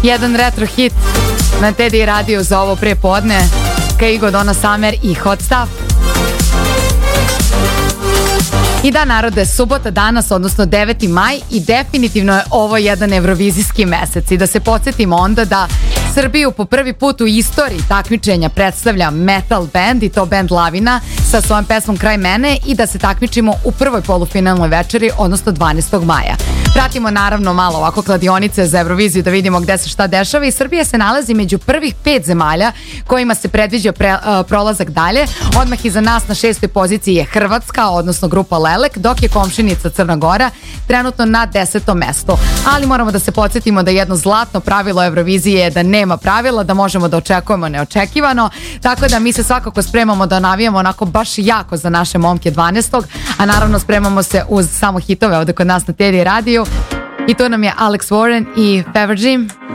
Jedan retro hit na Teddy Radio za ovo prepodne. Kaigo, Donna Summer i Hot Stuff. I da, narode, subota danas, odnosno 9. maj i definitivno je ovo jedan evrovizijski mesec. I da se podsjetimo onda da Srbiju po prvi put u istoriji takmičenja predstavlja metal band i to band Lavina sa svojom pesmom Kraj mene i da se takmičimo u prvoj polufinalnoj večeri, odnosno 12. maja. Pratimo naravno malo ovako kladionice za Euroviziju da vidimo gde se šta dešava i Srbija se nalazi među prvih 5 zemalja kojima se predviđa prolazak dalje. Odmah iza nas na 6. poziciji je Hrvatska, odnosno grupa Lelek, dok je komšinica Crna Gora trenutno na 10. mestu. Ali moramo da se podsjetimo da jedno zlatno pravilo Eurovizije je da nema pravila, da možemo da očekujemo neočekivano, tako da mi se svakako spremamo da navijamo onako baš jako za naše momke 12. a naravno spremamo se uz samo hitove ovde kod nas na Teddy Radio i to nam je Alex Warren i Fever Dream.